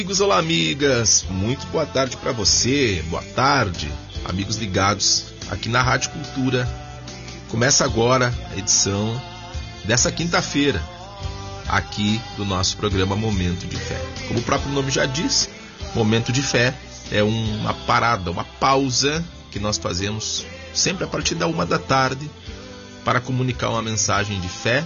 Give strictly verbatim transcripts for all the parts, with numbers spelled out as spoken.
Amigos, olá amigas, muito boa tarde para você, boa tarde, amigos ligados aqui na Rádio Cultura. Começa agora a edição dessa quinta-feira, aqui do nosso programa Momento de Fé. Como o próprio nome já diz, Momento de Fé é uma parada, uma pausa que nós fazemos sempre a partir da uma da tarde para comunicar uma mensagem de fé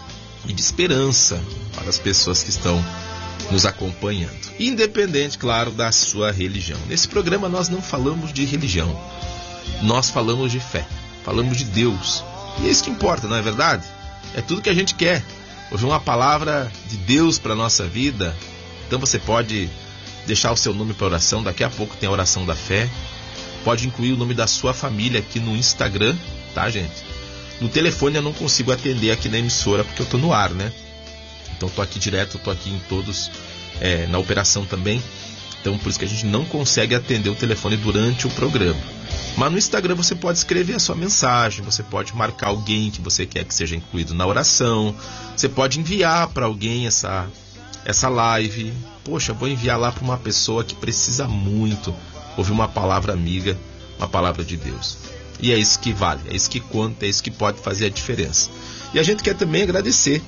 e de esperança para as pessoas que estão nos acompanhando, independente, claro, da sua religião. Nesse programa nós não falamos de religião, nós falamos de fé, falamos de Deus, e é isso que importa, não é verdade? É tudo que a gente quer, ouvir uma palavra de Deus para a nossa vida. Então você pode deixar o seu nome para oração, daqui a pouco tem a oração da fé, pode incluir o nome da sua família aqui no Instagram, tá, gente? No telefone eu não consigo atender aqui na emissora porque eu tô no ar, né? Então eu tô aqui direto, eu tô aqui em todos, é, na operação também. Então por isso que a gente não consegue atender o telefone durante o programa. Mas no Instagram você pode escrever a sua mensagem, você pode marcar alguém que você quer que seja incluído na oração, você pode enviar para alguém essa, essa live. Poxa, vou enviar lá para uma pessoa que precisa muito ouvir uma palavra amiga, uma palavra de Deus. E é isso que vale, é isso que conta, é isso que pode fazer a diferença. E a gente quer também agradecer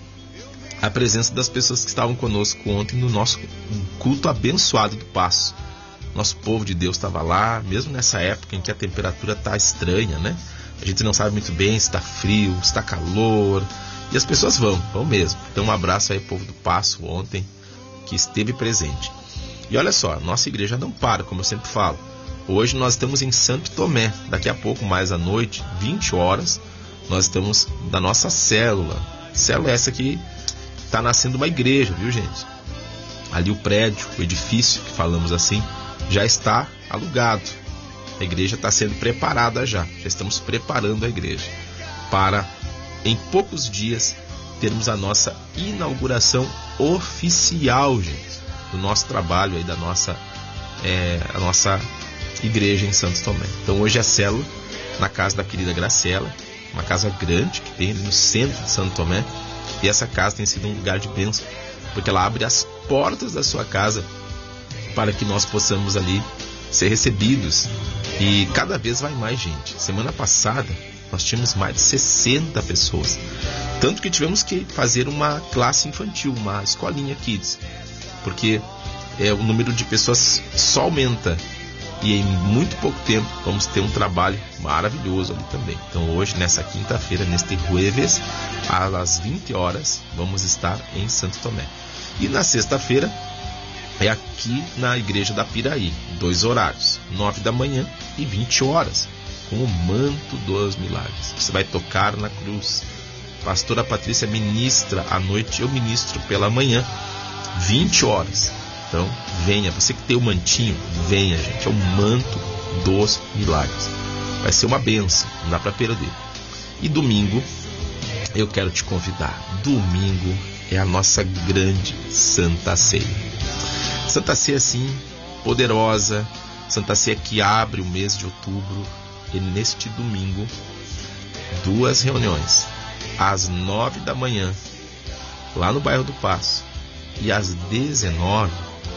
a presença das pessoas que estavam conosco ontem no nosso culto abençoado do Paço. Nosso povo de Deus estava lá, mesmo nessa época em que a temperatura está estranha, né? A gente não sabe muito bem se está frio, se está calor. E as pessoas vão, vão mesmo. Então um abraço aí, povo do Paço, ontem, que esteve presente. E olha só, nossa igreja não para, como eu sempre falo. Hoje nós estamos em Santo Tomé. Daqui a pouco, mais à noite, vinte horas, nós estamos na nossa célula. Célula essa que está nascendo uma igreja, viu, gente? Ali o prédio, o edifício, que falamos assim, já está alugado. A igreja está sendo preparada já. Já estamos preparando a igreja para, em poucos dias, termos a nossa inauguração oficial, gente, do nosso trabalho aí, da nossa, é, a nossa igreja em Santo Tomé. Então hoje é a célula na casa da querida Graciela, uma casa grande que tem no centro de Santo Tomé. E essa casa tem sido um lugar de bênção, porque ela abre as portas da sua casa para que nós possamos ali ser recebidos. E cada vez vai mais gente. Semana passada nós tínhamos mais de sessenta pessoas. Tanto que tivemos que fazer uma classe infantil, uma escolinha kids. Porque é, o número de pessoas só aumenta. E em muito pouco tempo vamos ter um trabalho maravilhoso ali também. Então hoje, nessa quinta-feira, neste jueves, às vinte horas, vamos estar em Santo Tomé. E na sexta-feira é aqui na Igreja da Piraí, dois horários, nove da manhã e vinte horas, com o manto dos milagres. Você vai tocar na cruz. Pastora Patrícia ministra à noite, eu ministro pela manhã, vinte horas. Então, venha, você que tem o mantinho, venha, gente, é o manto dos milagres. Vai ser uma bênção, não dá para perder. E domingo, eu quero te convidar. Domingo é a nossa grande Santa Ceia. Santa Ceia, assim, poderosa. Santa Ceia que abre o mês de outubro. E neste domingo, duas reuniões. Às nove da manhã, lá no bairro do Paço. E às dezenove,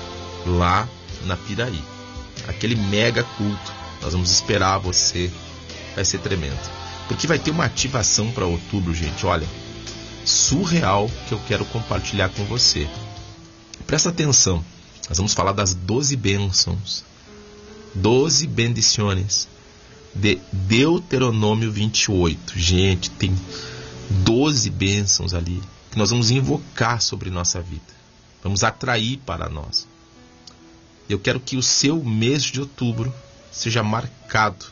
lá na Piraí. Aquele mega culto. Nós vamos esperar você. Vai ser tremendo. Porque vai ter uma ativação para outubro, gente. Olha, surreal, que eu quero compartilhar com você. Presta atenção. Nós vamos falar das doze bênçãos. doze bendições. De Deuteronômio vinte e oito. Gente, tem doze bênçãos ali que nós vamos invocar sobre nossa vida. Vamos atrair para nós. Eu quero que o seu mês de outubro seja marcado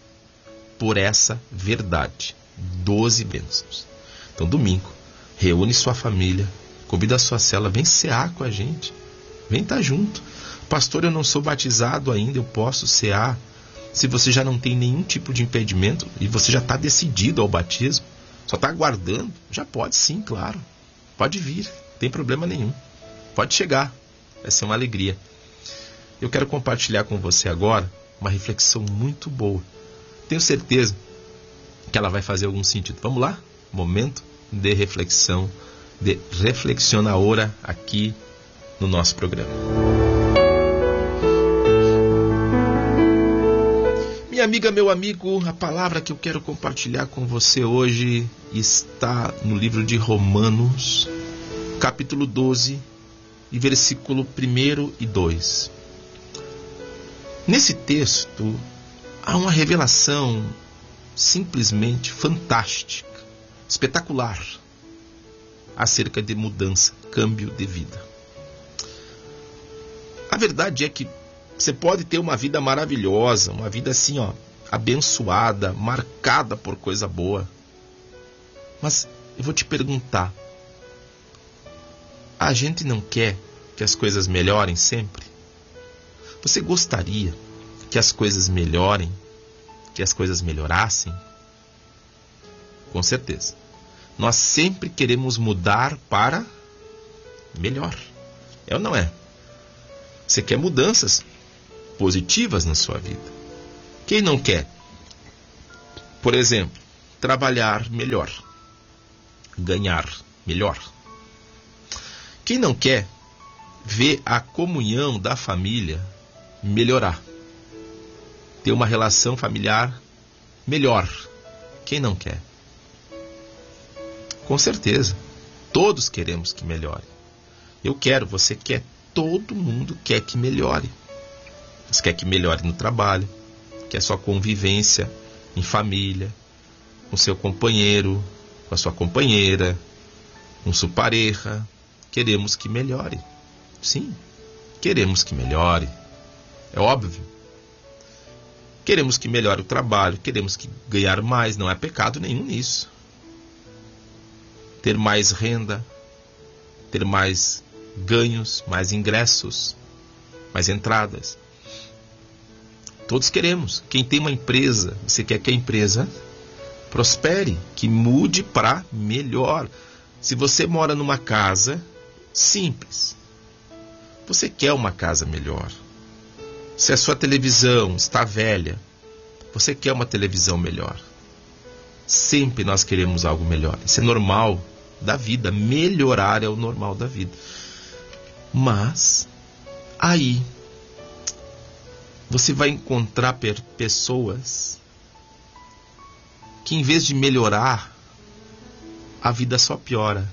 por essa verdade. doze bênçãos. Então, domingo, reúne sua família, convida a sua célula, vem cear com a gente. Vem estar junto. Pastor, eu não sou batizado ainda, eu posso cear. Se você já não tem nenhum tipo de impedimento e você já está decidido ao batismo, só está aguardando, já pode sim, claro. Pode vir, não tem problema nenhum. Pode chegar, vai ser uma alegria. Eu quero compartilhar com você agora uma reflexão muito boa. Tenho certeza que ela vai fazer algum sentido. Vamos lá? Momento de reflexão, de reflexionadora aqui no nosso programa. amiga, meu amigo, a palavra que eu quero compartilhar com você hoje está no livro de Romanos, capítulo doze, e versículo um e dois. Nesse texto, há uma revelação simplesmente fantástica, espetacular, acerca de mudança, câmbio de vida. A verdade é que você pode ter uma vida maravilhosa, uma vida assim, ó, abençoada, marcada por coisa boa. Mas eu vou te perguntar, a gente não quer que as coisas melhorem sempre? Você gostaria que as coisas melhorem, que as coisas melhorassem? Com certeza. Nós sempre queremos mudar para melhor. É ou não é? Você quer mudanças positivas na sua vida. Quem não quer? Por exemplo, trabalhar melhor, ganhar melhor. Quem não quer ver a comunhão da família melhorar, ter uma relação familiar melhor? Quem não quer? Com certeza, todos queremos que melhore. Eu quero, você quer, todo mundo quer que melhore. Você quer que melhore no trabalho, quer sua convivência em família, com seu companheiro, com a sua companheira, com sua pareja. Queremos que melhore. Sim, queremos que melhore. É óbvio. Queremos que melhore o trabalho, queremos que ganhar mais, não há pecado nenhum nisso. Ter mais renda, ter mais ganhos, mais ingressos, mais entradas. Todos queremos. Quem tem uma empresa, você quer que a empresa prospere, que mude para melhor. Se você mora numa casa simples, você quer uma casa melhor. Se a sua televisão está velha, você quer uma televisão melhor. Sempre nós queremos algo melhor. Isso é normal da vida. Melhorar é o normal da vida. Mas aí você vai encontrar pessoas que, em vez de melhorar, a vida só piora.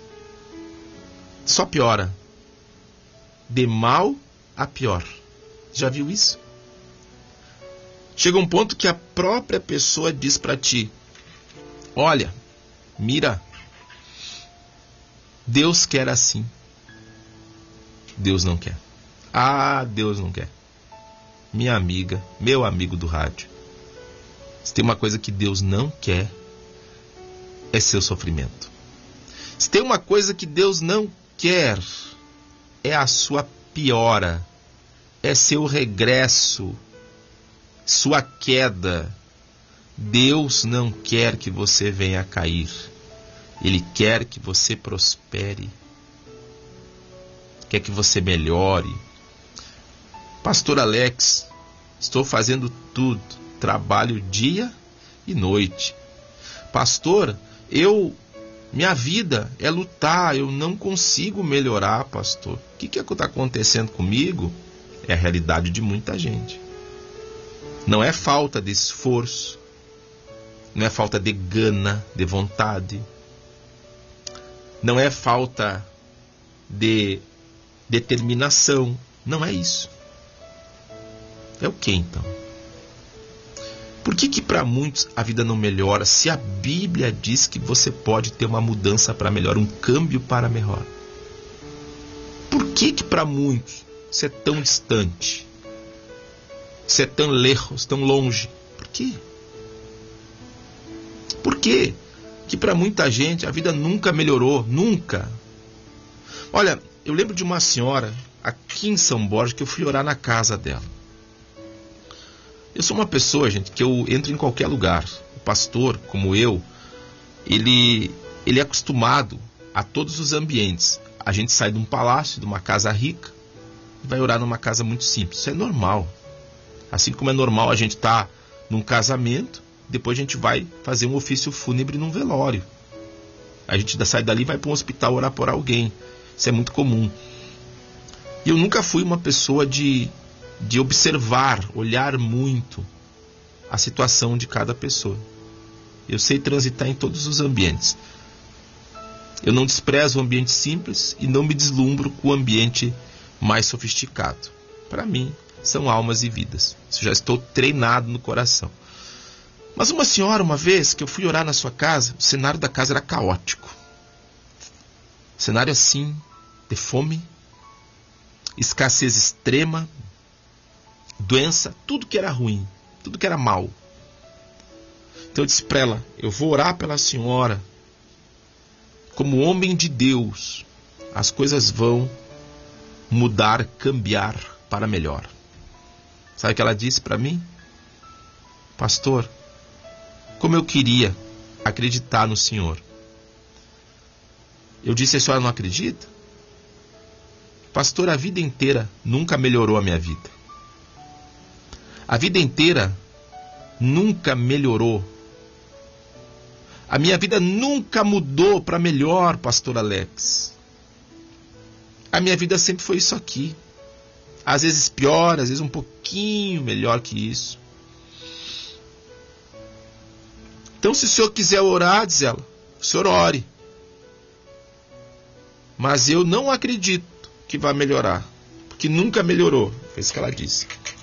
Só piora. De mal a pior. Já viu isso? Chega um ponto que a própria pessoa diz para ti: olha, mira, Deus quer assim. Deus não quer. Ah, Deus não quer. Minha amiga, meu amigo do rádio, se tem uma coisa que Deus não quer, é seu sofrimento. Se tem uma coisa que Deus não quer, é a sua piora, é seu regresso, sua queda. Deus não quer que você venha a cair. Ele quer que você prospere, quer que você melhore. Pastor Alex, estou fazendo tudo, trabalho dia e noite. Pastor, eu, minha vida é lutar, eu não consigo melhorar, pastor. O que que está acontecendo comigo? É a realidade de muita gente. Não é falta de esforço, não é falta de gana, de vontade, não é falta de determinação, não é isso. É o que então? Por que que para muitos a vida não melhora, se a Bíblia diz que você pode ter uma mudança para melhor, um câmbio para melhor? Por que que para muitos você é tão distante? Você é tão lejos, tão longe? Por quê? Por quê que para muita gente a vida nunca melhorou? Nunca. Olha, eu lembro de uma senhora aqui em São Borja que eu fui orar na casa dela. Eu sou uma pessoa, gente, que eu entro em qualquer lugar. O pastor, como eu, ele, ele é acostumado a todos os ambientes. A gente sai de um palácio, de uma casa rica, e vai orar numa casa muito simples. Isso é normal. Assim como é normal a gente estar num casamento, depois a gente vai fazer um ofício fúnebre num velório. A gente sai dali e vai para um hospital orar por alguém. Isso é muito comum. E eu nunca fui uma pessoa de... de observar, olhar muito a situação de cada pessoa. Eu sei transitar em todos os ambientes. Eu não desprezo o ambiente simples e não me deslumbro com o ambiente mais sofisticado. Para mim, são almas e vidas. Isso já estou treinado no coração. Mas uma senhora, uma vez que eu fui orar na sua casa, o cenário da casa era caótico. Cenário assim, de fome, escassez extrema, doença, tudo que era ruim, tudo que era mal. Então eu disse para ela, eu vou orar pela senhora. Como homem de Deus, as coisas vão mudar, cambiar para melhor. Sabe o que ela disse para mim? Pastor, como eu queria acreditar no Senhor. Eu disse, a senhora não acredita? Pastor, a vida inteira nunca melhorou a minha vida. A vida inteira nunca melhorou. A minha vida nunca mudou para melhor, pastor Alex. A minha vida sempre foi isso aqui. Às vezes pior, às vezes um pouquinho melhor que isso. Então, se o senhor quiser orar, diz ela, o senhor ore. Mas eu não acredito que vai melhorar, porque nunca melhorou. Foi isso que ela disse.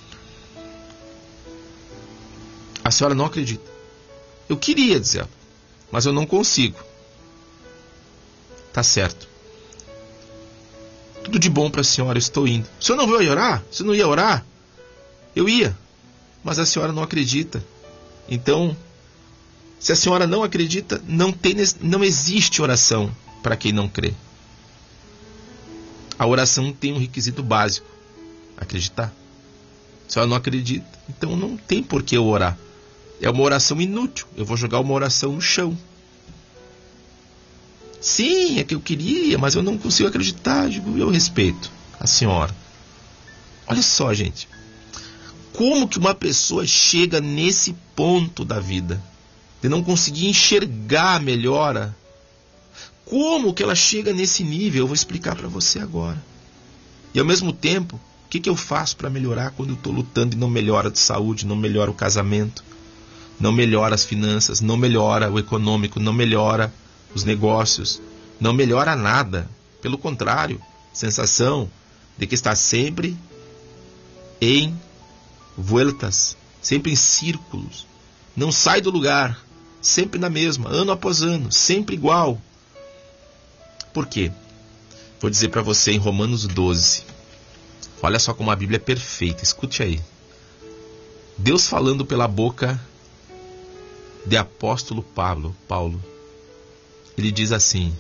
A senhora não acredita. Eu queria, diz ela, mas eu não consigo. Tá certo. Tudo de bom para a senhora, eu estou indo. O senhor não veio orar? O senhor não ia orar? Eu ia, mas a senhora não acredita. Então, se a senhora não acredita, não, tem, não existe oração para quem não crê. A oração tem um requisito básico: acreditar. Se a senhora não acredita, então não tem por que eu orar. É uma oração inútil. Eu vou jogar uma oração no chão. Sim, é que eu queria, mas eu não consigo acreditar. Digo, eu respeito a senhora. Olha só, gente. Como que uma pessoa chega nesse ponto da vida de não conseguir enxergar a melhora? Como que ela chega nesse nível? Eu vou explicar para você agora. E ao mesmo tempo, o que, que eu faço para melhorar quando eu estou lutando e não melhora de saúde, não melhora o casamento, não melhora as finanças, não melhora o econômico, não melhora os negócios, não melhora nada. Pelo contrário, sensação de que está sempre em vueltas, sempre em círculos, não sai do lugar, sempre na mesma, ano após ano, sempre igual. Por quê? Vou dizer para você em Romanos doze. Olha só como a Bíblia é perfeita, escute aí. Deus falando pela boca de apóstolo Paulo, Paulo. Ele diz assim: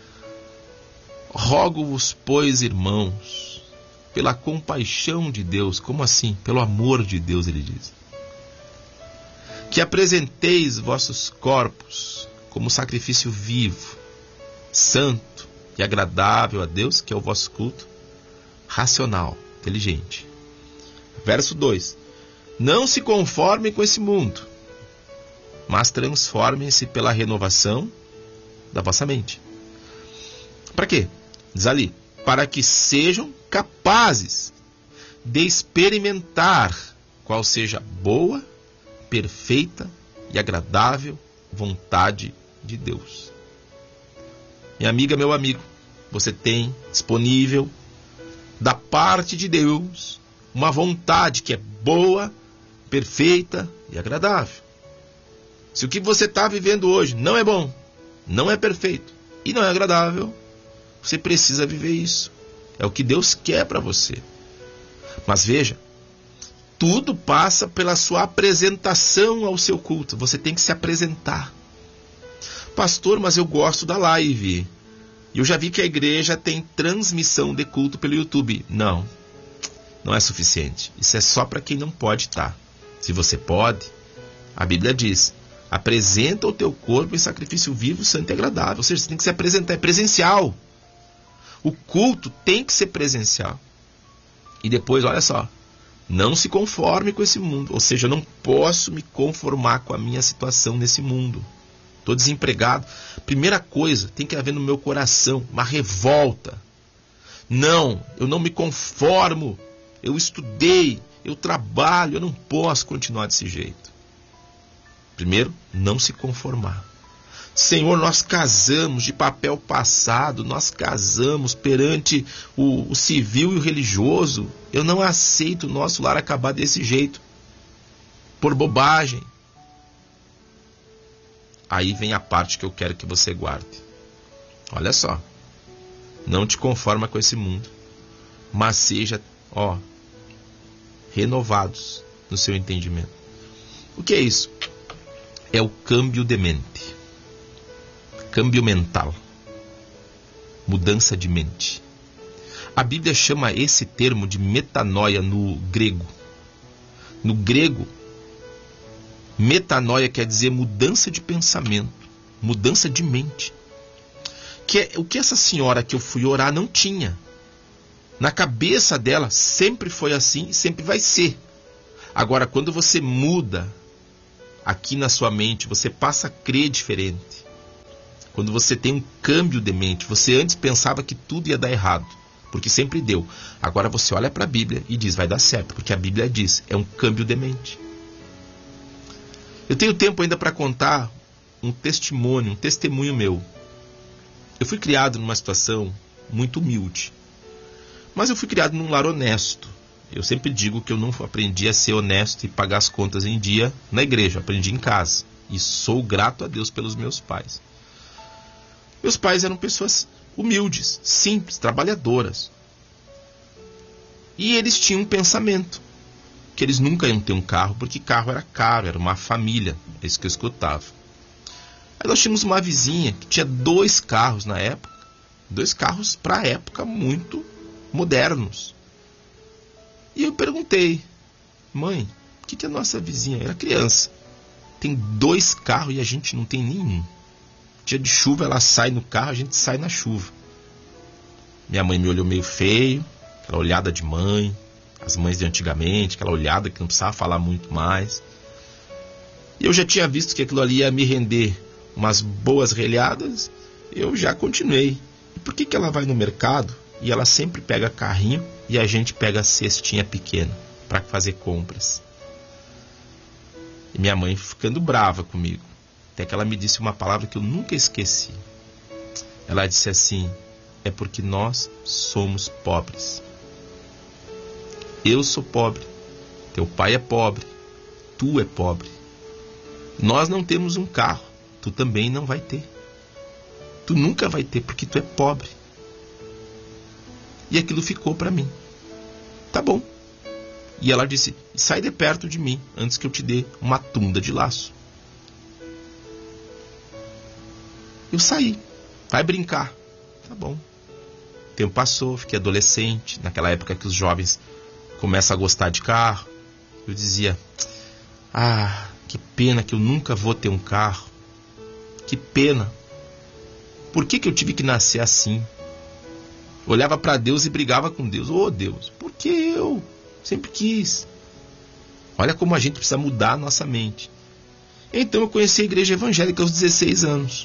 rogo-vos, pois, irmãos, pela compaixão de Deus. Como assim? Pelo amor de Deus, ele diz. Que apresenteis vossos corpos como sacrifício vivo, santo e agradável a Deus, que é o vosso culto racional, inteligente. Verso dois. Não se conformem com esse mundo, mas transformem-se pela renovação da vossa mente. Para quê? Diz ali, para que sejam capazes de experimentar qual seja a boa, perfeita e agradável vontade de Deus. Minha amiga, meu amigo, você tem disponível da parte de Deus uma vontade que é boa, perfeita e agradável. Se o que você está vivendo hoje não é bom, não é perfeito e não é agradável, você precisa viver isso. É o que Deus quer para você. Mas veja, tudo passa pela sua apresentação ao seu culto. Você tem que se apresentar. Pastor, mas eu gosto da live. Eu já vi que a igreja tem transmissão de culto pelo YouTube. Não, não é suficiente. Isso é só para quem não pode estar. Se você pode, a Bíblia diz: apresenta o teu corpo em sacrifício vivo, santo e agradável. Ou seja, você tem que se apresentar, é presencial. O culto tem que ser presencial. E depois, olha só, não se conforme com esse mundo. Ou seja, eu não posso me conformar com a minha situação nesse mundo. Estou desempregado. Primeira coisa, tem que haver no meu coração uma revolta. Não, eu não me conformo. Eu estudei, eu trabalho, eu não posso continuar desse jeito. Primeiro, não se conformar. Senhor, nós casamos de papel passado, nós casamos perante o, o civil e o religioso. Eu não aceito o nosso lar acabar desse jeito, por bobagem. Aí vem a parte que eu quero que você guarde. Olha só, não te conforma com esse mundo, mas seja, ó, renovados no seu entendimento. O que é isso? É o câmbio de mente. Câmbio mental. Mudança de mente. A Bíblia chama esse termo de metanoia no grego. No grego, metanoia quer dizer mudança de pensamento, mudança de mente. Que é o que essa senhora que eu fui orar não tinha. Na cabeça dela sempre foi assim e sempre vai ser. Agora, quando você muda aqui na sua mente, você passa a crer diferente. Quando você tem um câmbio de mente, você antes pensava que tudo ia dar errado, porque sempre deu. Agora você olha para a Bíblia e diz, vai dar certo, porque a Bíblia diz, é um câmbio de mente. Eu tenho tempo ainda para contar um testemunho, um testemunho meu. Eu fui criado numa situação muito humilde, mas eu fui criado num lar honesto. Eu sempre digo que eu não aprendi a ser honesto e pagar as contas em dia na igreja, eu aprendi em casa. E sou grato a Deus pelos meus pais. Meus pais eram pessoas humildes, simples, trabalhadoras. E eles tinham um pensamento, que eles nunca iam ter um carro, porque carro era caro, era uma família, é isso que eu escutava. Aí nós tínhamos uma vizinha que tinha dois carros na época, dois carros para a época muito modernos. E eu perguntei, mãe, por que, que a nossa vizinha, era criança, tem dois carros e a gente não tem nenhum? Dia de chuva ela sai no carro, a gente sai na chuva. Minha mãe me olhou meio feio, aquela olhada de mãe, as mães de antigamente, aquela olhada que não precisava falar muito mais. E eu já tinha visto que aquilo ali ia me render umas boas relhadas, eu já continuei. E por que, que ela vai no mercado e ela sempre pega carrinho e a gente pega a cestinha pequena para fazer compras? E minha mãe ficando brava comigo. Até que ela me disse uma palavra que eu nunca esqueci. Ela disse assim, é porque nós somos pobres. Eu sou pobre, teu pai é pobre, tu é pobre. Nós não temos um carro, tu também não vai ter. Tu nunca vai ter porque tu é pobre. E aquilo ficou para mim. Tá bom. E ela disse, sai de perto de mim antes que eu te dê uma tunda de laço. Eu saí, vai brincar. Tá bom. O tempo passou, fiquei adolescente, naquela época que os jovens começam a gostar de carro. Eu dizia, ah, que pena que eu nunca vou ter um carro. Que pena. Por que, que eu tive que nascer assim? Olhava para Deus e brigava com Deus. Ô Deus, por que eu? Sempre quis. Olha como a gente precisa mudar a nossa mente. Então eu conheci a igreja evangélica aos dezesseis anos.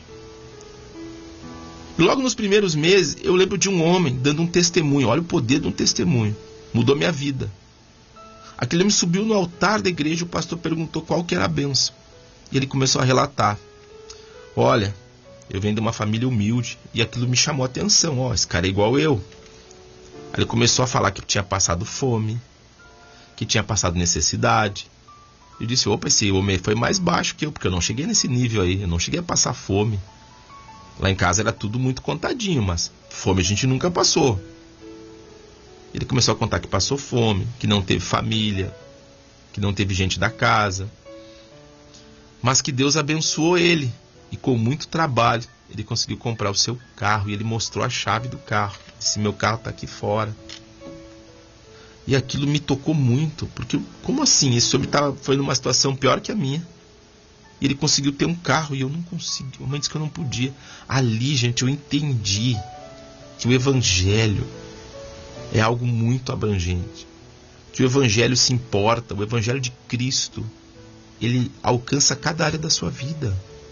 Logo nos primeiros meses, eu lembro de um homem dando um testemunho. Olha o poder de um testemunho. Mudou minha vida. Aquele homem subiu no altar da igreja, o pastor perguntou qual que era a bênção. E ele começou a relatar. Olha, eu venho de uma família humilde e aquilo me chamou a atenção. Ó, esse cara é igual eu. Aí ele começou a falar que tinha passado fome, que tinha passado necessidade. Eu disse, opa, esse homem foi mais baixo que eu, porque eu não cheguei nesse nível aí, eu não cheguei a passar fome. Lá em casa era tudo muito contadinho, mas fome a gente nunca passou. Ele começou a contar que passou fome, que não teve família, que não teve gente da casa, mas que Deus abençoou ele. E com muito trabalho, ele conseguiu comprar o seu carro. E ele mostrou a chave do carro. Disse, meu carro está aqui fora. E aquilo me tocou muito. Porque, como assim? Esse homem tava, foi numa situação pior que a minha. E ele conseguiu ter um carro e eu não consegui. A mãe disse que eu não podia. Ali, gente, eu entendi que o Evangelho é algo muito abrangente. Que o Evangelho se importa. O Evangelho de Cristo, ele alcança cada área da sua vida.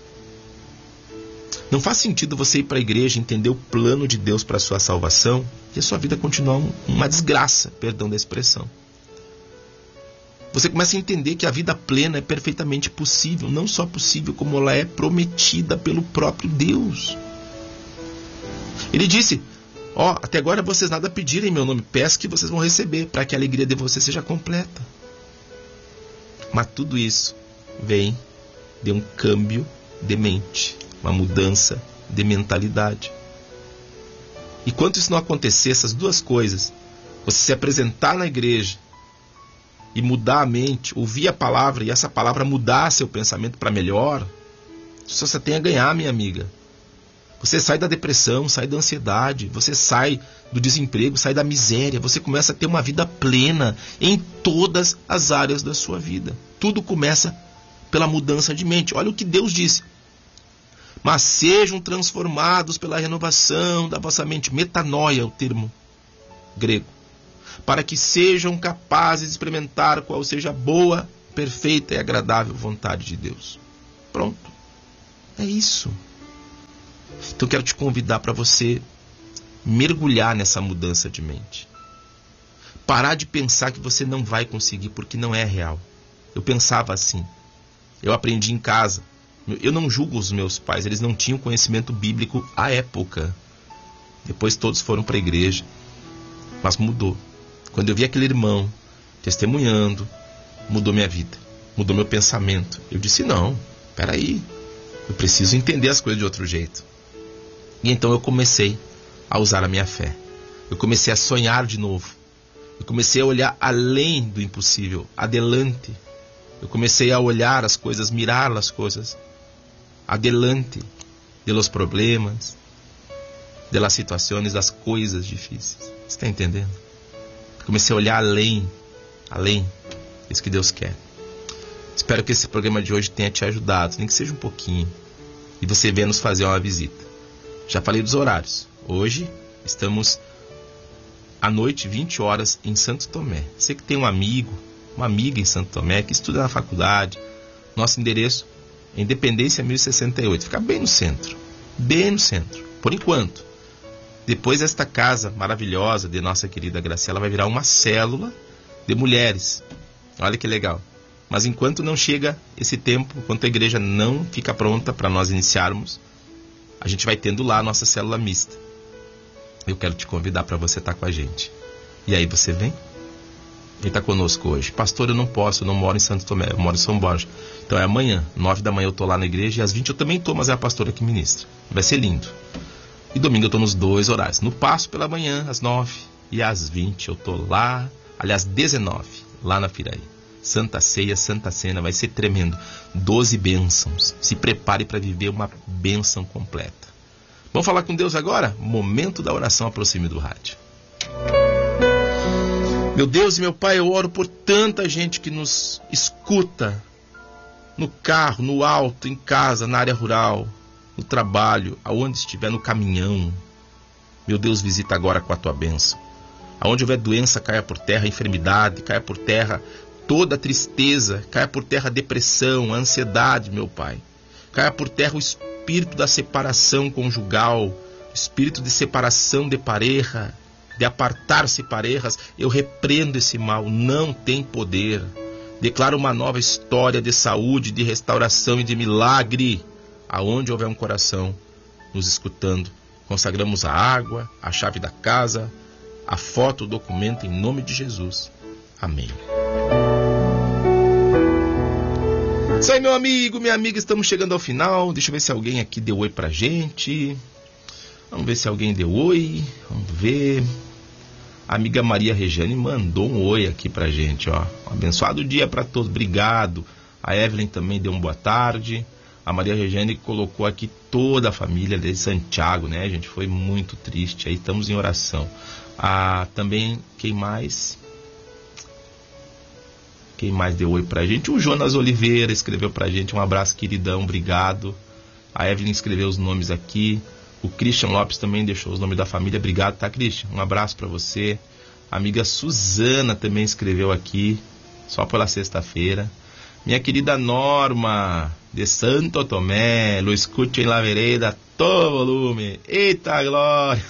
Não faz sentido você ir para a igreja, entender o plano de Deus para a sua salvação e a sua vida continuar uma desgraça, perdão da expressão. Você começa a entender que a vida plena é perfeitamente possível. Não só possível, como ela é prometida pelo próprio Deus. Ele disse: ó, oh, até agora vocês nada pediram em meu nome. Peço que vocês vão receber, para que a alegria de vocês seja completa. Mas tudo isso vem de um câmbio de mente, uma mudança de mentalidade. E quando isso não acontecer, essas duas coisas, você se apresentar na igreja e mudar a mente, ouvir a palavra e essa palavra mudar seu pensamento para melhor, só você tem a ganhar, minha amiga. Você sai da depressão, sai da ansiedade, você sai do desemprego, sai da miséria, você começa a ter uma vida plena em todas as áreas da sua vida. Tudo começa pela mudança de mente. Olha o que Deus disse: mas sejam transformados pela renovação da vossa mente. Metanoia é o termo grego. Para que sejam capazes de experimentar qual seja a boa, perfeita e agradável vontade de Deus. Pronto. É isso. Então eu quero te convidar para você mergulhar nessa mudança de mente. Parar de pensar que você não vai conseguir, porque não é real. Eu pensava assim. Eu aprendi em casa. Eu não julgo os meus pais, eles não tinham conhecimento bíblico à época. Depois todos foram para a igreja. Mas mudou. Quando eu vi aquele irmão testemunhando, mudou minha vida, mudou meu pensamento. Eu disse: não, peraí, eu preciso entender as coisas de outro jeito. E então eu comecei a usar a minha fé. Eu comecei a sonhar de novo. Eu comecei a olhar além do impossível, adelante. Eu comecei a olhar as coisas, mirar as coisas adelante de los problemas, de las situações, das coisas difíceis. Você está entendendo? Eu comecei a olhar além, além. Isso que Deus quer. Espero que esse programa de hoje tenha te ajudado, nem que seja um pouquinho. E você venha nos fazer uma visita. Já falei dos horários. Hoje estamos à noite, vinte horas, em Santo Tomé. Você que tem um amigo, uma amiga em Santo Tomé, que estuda na faculdade. Nosso endereço é Independência mil e sessenta e oito. Fica bem no centro. Bem no centro. Por enquanto. Depois esta casa maravilhosa de nossa querida Graciela vai virar uma célula de mulheres. Olha que legal. Mas enquanto não chega esse tempo, enquanto a igreja não fica pronta para nós iniciarmos, a gente vai tendo lá a nossa célula mista. Eu quero te convidar para você estar com a gente. E aí você vem? Ele está conosco hoje. Pastor, eu não posso, eu não moro em Santo Tomé, eu moro em São Borja. Então é amanhã, nove da manhã eu estou lá na igreja, e às vinte eu também estou, mas é a pastora que ministra. Vai ser lindo. E domingo eu estou nos dois horários. No Passo pela manhã, às nove, e às vinte eu estou lá, aliás, dezenove, lá na Piraí. Santa Ceia, Santa Cena, vai ser tremendo. Doze bênçãos. Se prepare para viver uma bênção completa. Vamos falar com Deus agora? Momento da oração, aproxime do rádio. Meu Deus e meu Pai, eu oro por tanta gente que nos escuta no carro, no alto, em casa, na área rural, no trabalho, aonde estiver, no caminhão. Meu Deus, visita agora com a tua bênção. Aonde houver doença, caia por terra a enfermidade, caia por terra toda a tristeza, caia por terra a depressão, a ansiedade, meu Pai. Caia por terra o espírito da separação conjugal, espírito de separação de pareja, de apartar-se parejas. Eu repreendo esse mal, não tem poder. Declaro uma nova história de saúde, de restauração e de milagre. Aonde houver um coração nos escutando, consagramos a água, a chave da casa, a foto, o documento, em nome de Jesus. Amém. Isso aí, meu amigo, minha amiga, estamos chegando ao final. Deixa eu ver se alguém aqui deu oi pra gente. Vamos ver se alguém deu oi. Vamos ver. A amiga Maria Regiane mandou um oi aqui pra gente, ó. Um abençoado dia para todos. Obrigado. A Evelyn também deu uma boa tarde. A Maria Regiane colocou aqui toda a família de Santiago, né, gente? Foi muito triste. Aí estamos em oração. Ah, também, quem mais? Quem mais deu oi pra gente? O Jonas Oliveira escreveu pra gente. Um abraço, queridão. Obrigado. A Evelyn escreveu os nomes aqui. O Christian Lopes também deixou os nomes da família. Obrigado, tá, Christian? Um abraço pra você. A amiga Suzana também escreveu aqui. Só pela sexta-feira. Minha querida Norma, de Santo Tomé. Lo escute em la vereda, todo volume. Eita glória!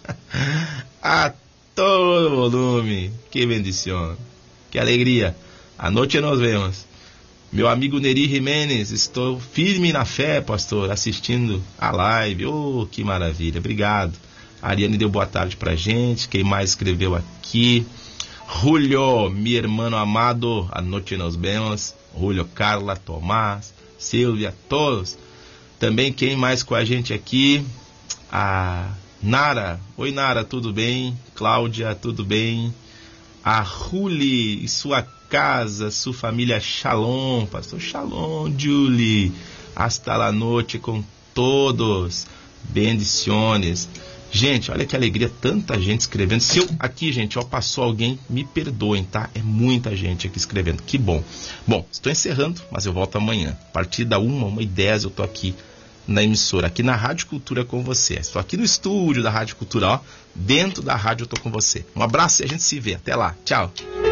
A todo volume. Que bendição. Que alegria. À noite nós vemos. Meu amigo Neri Jimenez, estou firme na fé, pastor, assistindo a live. Oh, que maravilha, obrigado. A Ariane deu boa tarde pra gente. Quem mais escreveu aqui? Julio, mi hermano amado, à noite nos vemos. Julio, Carla, Tomás, Silvia, todos. Também quem mais com a gente aqui? A Nara. Oi, Nara, tudo bem? Cláudia, tudo bem? A Juli e sua casa, sua família, Shalom, pastor Shalom, Julie. Hasta la noite com todos. Bendiciones. Gente, olha que alegria, tanta gente escrevendo. Se eu aqui, gente, ó, passou alguém, me perdoem, tá? É muita gente aqui escrevendo, que bom. Bom, estou encerrando, mas eu volto amanhã. A partir da uma, uma e dez eu tô aqui na emissora, aqui na Rádio Cultura com você. Estou aqui no estúdio da Rádio Cultura, ó. Dentro da rádio eu tô com você. Um abraço e a gente se vê. Até lá. Tchau.